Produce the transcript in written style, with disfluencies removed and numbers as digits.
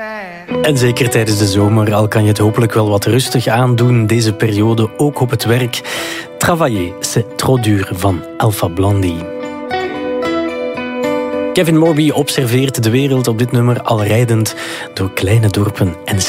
En zeker tijdens de zomer, al kan je het hopelijk wel wat rustig aandoen, deze periode ook op het werk. Travailler, c'est trop dur van Alpha Blondie. Kevin Morby observeert de wereld op dit nummer al rijdend door kleine dorpen en